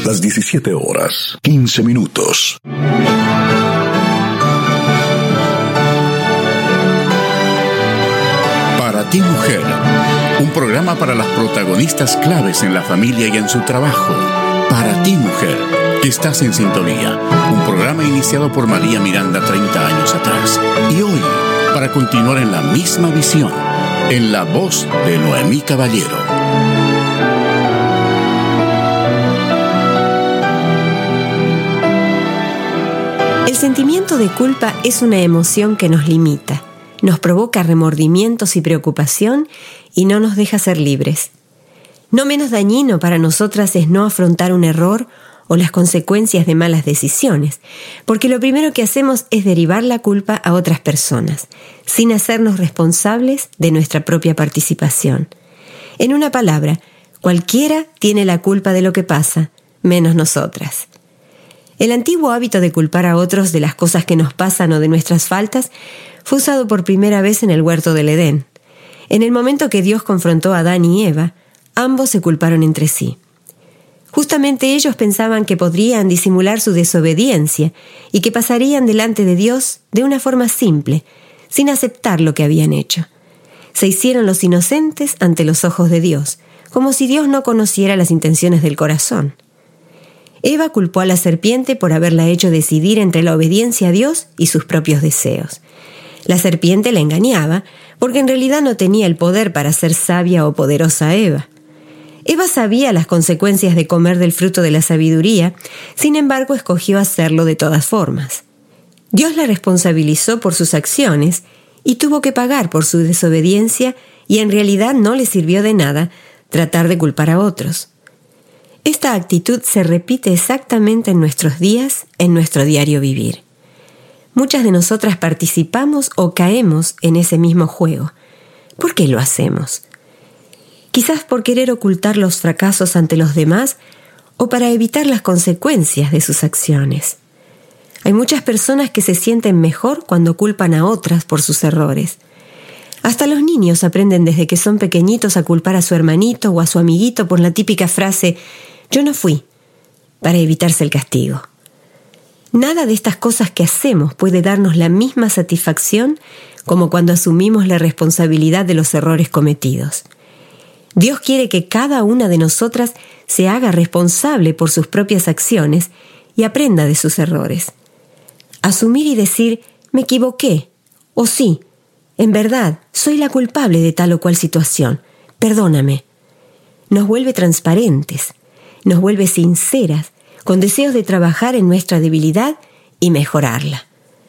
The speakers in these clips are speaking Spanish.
Las 17:15. Para ti, mujer, un programa para las protagonistas claves en la familia y en su trabajo. Para ti, mujer, que estás en sintonía. Un programa iniciado por María Miranda 30 años atrás. Y hoy, para continuar en la misma visión, en la voz de Noemí Caballero. El sentimiento de culpa es una emoción que nos limita, nos provoca remordimientos y preocupación y no nos deja ser libres. No menos dañino para nosotras es no afrontar un error o las consecuencias de malas decisiones, porque lo primero que hacemos es derivar la culpa a otras personas, sin hacernos responsables de nuestra propia participación. En una palabra, cualquiera tiene la culpa de lo que pasa, menos nosotras. El antiguo hábito de culpar a otros de las cosas que nos pasan o de nuestras faltas fue usado por primera vez en el huerto del Edén. En el momento que Dios confrontó a Adán y Eva, ambos se culparon entre sí. Justamente ellos pensaban que podrían disimular su desobediencia y que pasarían delante de Dios de una forma simple, sin aceptar lo que habían hecho. Se hicieron los inocentes ante los ojos de Dios, como si Dios no conociera las intenciones del corazón. Eva culpó a la serpiente por haberla hecho decidir entre la obediencia a Dios y sus propios deseos. La serpiente la engañaba porque en realidad no tenía el poder para hacer sabia o poderosa a Eva. Eva sabía las consecuencias de comer del fruto de la sabiduría, sin embargo escogió hacerlo de todas formas. Dios la responsabilizó por sus acciones y tuvo que pagar por su desobediencia y en realidad no le sirvió de nada tratar de culpar a otros. Esta actitud se repite exactamente en nuestros días, en nuestro diario vivir. Muchas de nosotras participamos o caemos en ese mismo juego. ¿Por qué lo hacemos? Quizás por querer ocultar los fracasos ante los demás o para evitar las consecuencias de sus acciones. Hay muchas personas que se sienten mejor cuando culpan a otras por sus errores. Hasta los niños aprenden desde que son pequeñitos a culpar a su hermanito o a su amiguito por la típica frase «yo no fui», para evitarse el castigo. Nada de estas cosas que hacemos puede darnos la misma satisfacción como cuando asumimos la responsabilidad de los errores cometidos. Dios quiere que cada una de nosotras se haga responsable por sus propias acciones y aprenda de sus errores. Asumir y decir, me equivoqué, o sí, en verdad, soy la culpable de tal o cual situación, perdóname. Nos vuelve transparentes, nos vuelve sinceras, con deseos de trabajar en nuestra debilidad y mejorarla.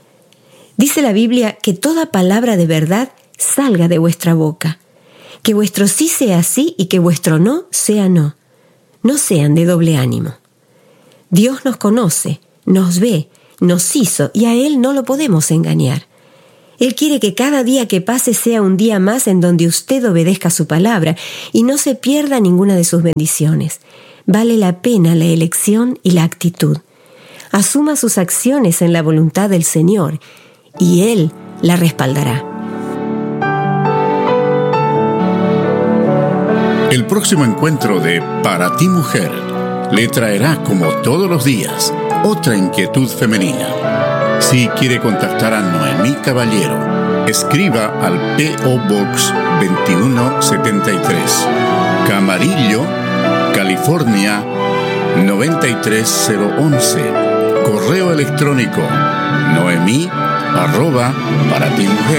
Dice la Biblia que toda palabra de verdad salga de vuestra boca, que vuestro sí sea sí y que vuestro no sea no. No sean de doble ánimo. Dios nos conoce, nos ve, nos hizo y a Él no lo podemos engañar. Él quiere que cada día que pase sea un día más en donde usted obedezca su palabra y no se pierda ninguna de sus bendiciones. Vale la pena la elección y la actitud. Asuma sus acciones en la voluntad del Señor y Él la respaldará. El próximo encuentro de Para ti, mujer, le traerá, como todos los días, otra inquietud femenina. Si quiere contactar a Noemí Caballero, escriba al P.O. Box 2173, Camarillo, California 93011. Correo electrónico noemi@paratimujer